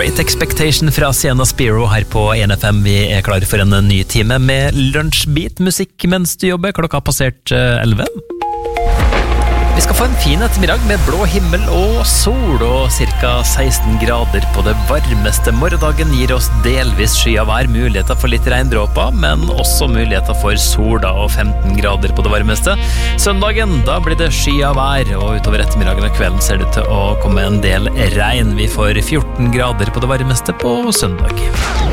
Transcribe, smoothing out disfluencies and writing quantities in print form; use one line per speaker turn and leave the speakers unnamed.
Great Expectation fra Sienna Spiro her på 1FM. Vi klare for en ny time med lunsjbeat musikk mens du jobber. Klokka har passert 11. Vi skal få en fin ettermiddag med blå himmel og sol og cirka 16 grader på det varmeste. Morgendagen gir oss delvis sky av vær, muligheter for litt regndråper, men også muligheter for sol da, og 15 grader på det varmeste. Søndagen, da blir det sky av vær, og utover ettermiddagen og kvelden ser det til å komme en del regn. Vi får 14 grader på det varmeste på søndag.